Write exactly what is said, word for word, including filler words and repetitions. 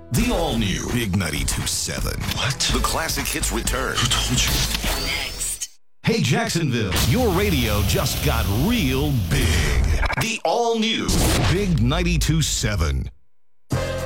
The all-new Big ninety-two point seven. What? The classic hits return. Who told you? Next. Hey, Jacksonville, your radio just got real big. The all-new Big ninety-two point seven.